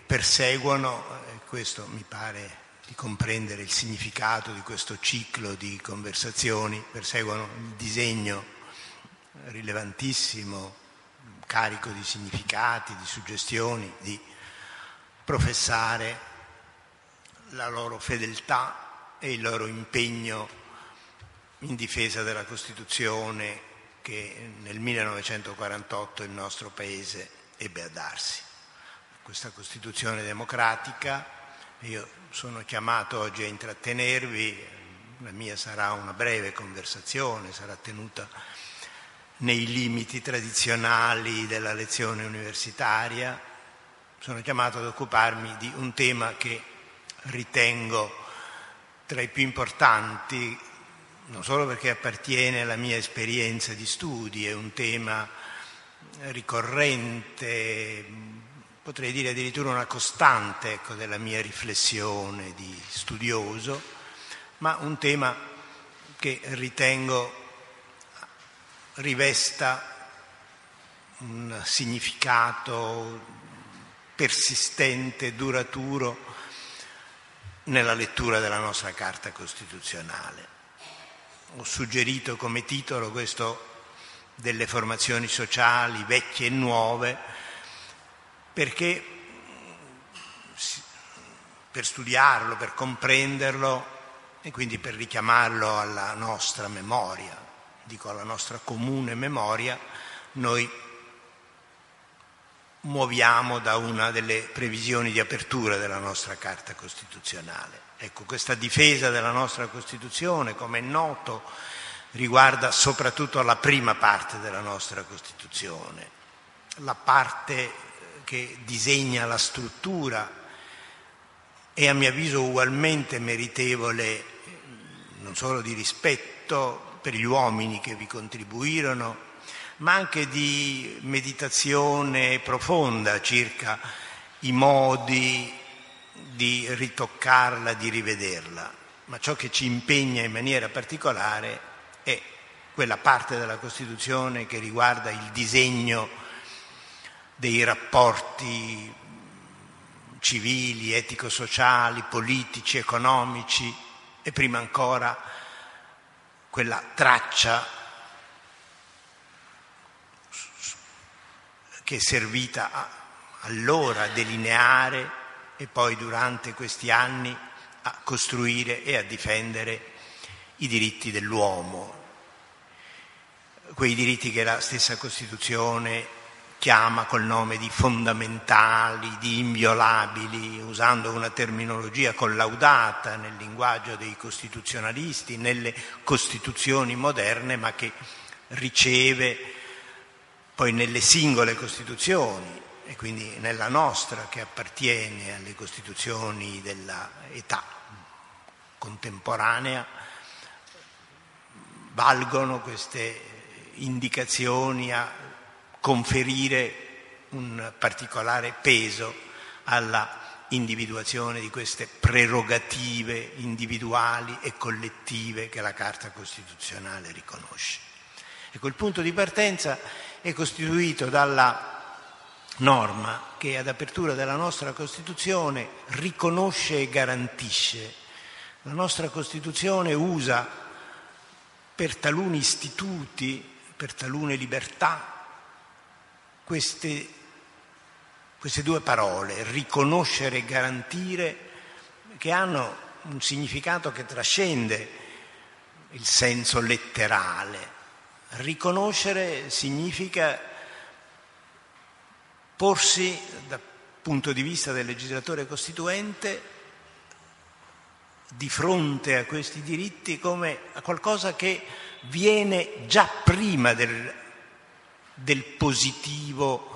perseguono, e questo mi pare di comprendere il significato di questo ciclo di conversazioni, perseguono il disegno rilevantissimo, carico di significati, di suggestioni, di professare la loro fedeltà e il loro impegno in difesa della Costituzione che nel 1948 il nostro Paese ebbe a darsi. Questa Costituzione democratica, io sono chiamato oggi a intrattenervi, la mia sarà una breve conversazione, sarà tenuta nei limiti tradizionali della lezione universitaria, sono chiamato ad occuparmi di un tema che ritengo tra i più importanti, non solo perché appartiene alla mia esperienza di studi, è un tema ricorrente, potrei dire addirittura una costante, ecco, della mia riflessione di studioso, ma un tema che ritengo rivesta un significato persistente, duraturo nella lettura della nostra Carta Costituzionale. Ho suggerito come titolo questo delle formazioni sociali vecchie e nuove, perché per studiarlo, per comprenderlo e quindi per richiamarlo alla nostra memoria, dico alla nostra comune memoria, noi muoviamo da una delle previsioni di apertura della nostra Carta Costituzionale. Ecco, questa difesa della nostra Costituzione, come è noto, riguarda soprattutto la prima parte della nostra Costituzione, la parte che disegna la struttura e a mio avviso ugualmente meritevole non solo di rispetto per gli uomini che vi contribuirono, ma anche di meditazione profonda circa i modi di ritoccarla, di rivederla. Ma ciò che ci impegna in maniera particolare è quella parte della Costituzione che riguarda il disegno dei rapporti civili, etico-sociali, politici, economici e prima ancora quella traccia che è servita allora a delineare e poi durante questi anni a costruire e a difendere i diritti dell'uomo, quei diritti che la stessa Costituzione chiama col nome di fondamentali, di inviolabili, usando una terminologia collaudata nel linguaggio dei costituzionalisti, nelle Costituzioni moderne, ma che riceve poi nelle singole Costituzioni, e quindi nella nostra che appartiene alle Costituzioni dell'età contemporanea, valgono queste indicazioni a conferire un particolare peso alla individuazione di queste prerogative individuali e collettive che la Carta Costituzionale riconosce. Ecco, il punto di partenza è costituito dalla norma che ad apertura della nostra Costituzione riconosce e garantisce. La nostra Costituzione usa per taluni istituti, per talune libertà, queste due parole, riconoscere e garantire, che hanno un significato che trascende il senso letterale. Riconoscere significa porsi dal punto di vista del legislatore costituente di fronte a questi diritti come a qualcosa che viene già prima del positivo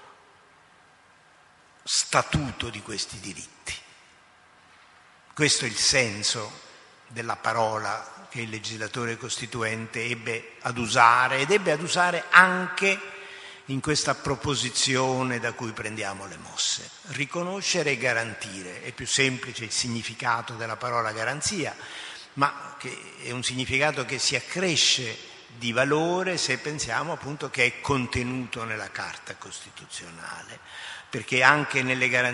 statuto di questi diritti. Questo è il senso della parola che il legislatore costituente ebbe ad usare ed ebbe ad usare anche in questa proposizione da cui prendiamo le mosse. Riconoscere e garantire, è più semplice il significato della parola garanzia, ma che è un significato che si accresce di valore se pensiamo appunto che è contenuto nella Carta Costituzionale, perché anche nelle garanzie